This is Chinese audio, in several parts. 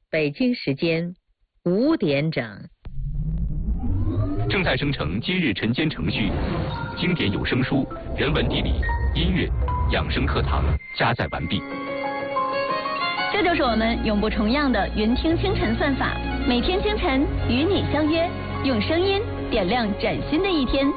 北京时间5点整。 正在生成今日晨间程序，经典有声书、人文地理、音乐、养生课堂加载完毕。 这就是我们永不重样的云听清晨算法，每天清晨与你相约，用声音点亮崭新的一天。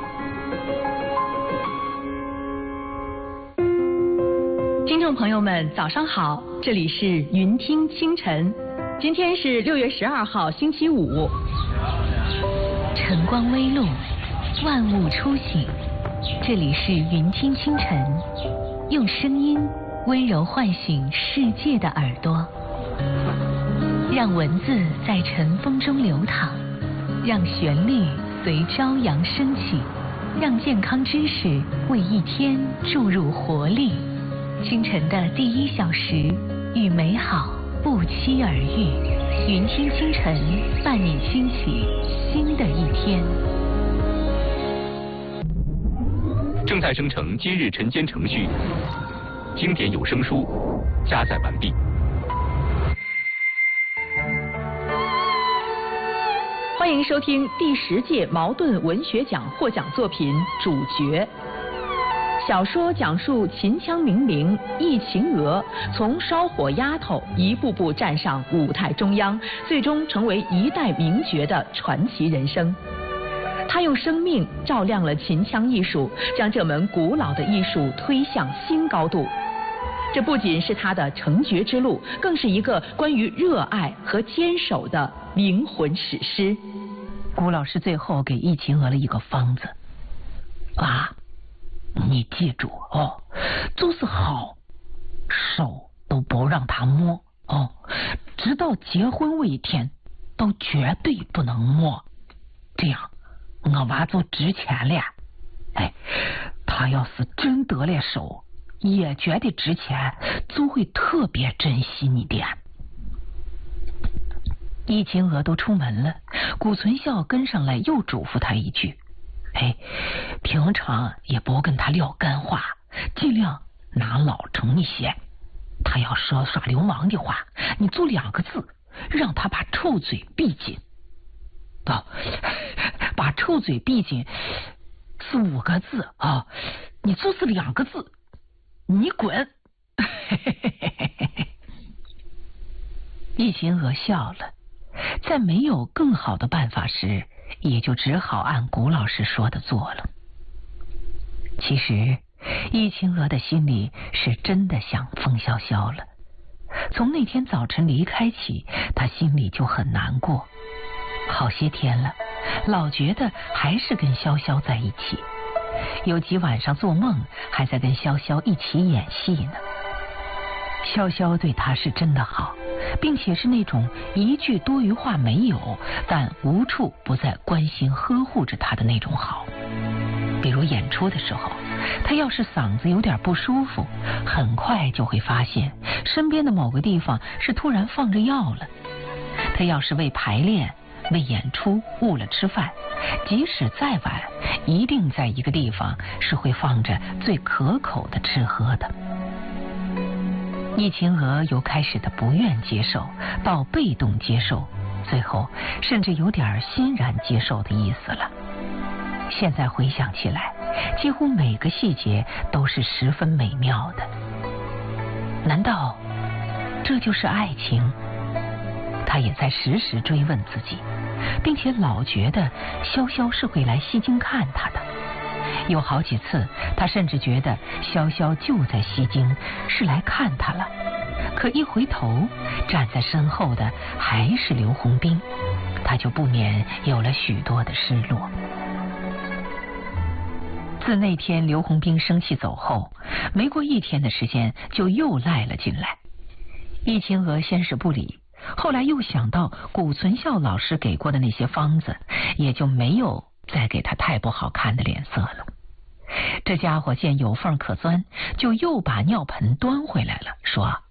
听众朋友们，早上好，这里是云听清晨，今天是6月12号，星期五。 晨光微露，万物初醒，这里是云听清晨，用声音温柔唤醒世界的耳朵，让文字在晨风中流淌，让旋律随朝阳升起，让健康知识为一天注入活力。清晨的第1小时，与美好不期而遇。云听清晨，伴你兴起新的一天。 正在生成今日晨间程序，经典有声书加载完毕。 欢迎收听第10届茅盾文学奖获奖作品《主角》。小说讲述秦腔名伶易秦娥从烧火丫头一步步站上舞台中央，最终成为一代名角的传奇人生。她用生命照亮了秦腔艺术，将这门古老的艺术推向新高度。这不仅是她的成角之路，更是一个关于热爱和坚守的灵魂史诗。 古老师最后给易秦娥了一个方子啊，你记住哦，就是好手都不让他摸哦，直到结婚那一天都绝对不能摸，这样我娃就值钱了。哎，他要是真得了手，也觉得值钱，就会特别珍惜你的。易秦娥都出门了，谷存孝跟上来又嘱咐他一句：哎，平常也不跟他撂干话，尽量拿老成一些。他要说耍流氓的话，你就2个字，让他把臭嘴闭紧。哦，把臭嘴闭紧是5个字啊，你就是2个字，你滚。易秦娥笑了，在没有更好的办法时，也就只好按谷老师说的做了。其实易秦娥的心里是真的想风潇潇了，从那天早晨离开起，她心里就很难过。好些天了，老觉得还是跟潇潇在一起，有几晚上做梦还在跟潇潇一起演戏呢。潇潇对他是真的好，并且是那种一句多余话没有，但无处不在关心呵护着他的那种好。比如演出的时候，他要是嗓子有点不舒服，很快就会发现身边的某个地方是突然放着药了。他要是为排练为演出误了吃饭，即使再晚，一定在一个地方是会放着最可口的吃喝的。易秦娥由开始的不愿接受到被动接受，最后甚至有点欣然接受的意思了。现在回想起来，几乎每个细节都是十分美妙的。难道这就是爱情？他也在时时追问自己，并且老觉得潇潇是会来西京看他的。有好几次，他甚至觉得潇潇就在西京，是来看他了。可一回头，站在身后的还是刘洪斌，他就不免有了许多的失落。自那天刘洪斌生气走后，没过1天的时间，就又赖了进来。易秦娥先是不理，后来又想到谷存孝老师给过的那些方子，也就没有再给他太不好看的脸色了。这家伙见有缝可钻，就又把尿盆端回来了，说：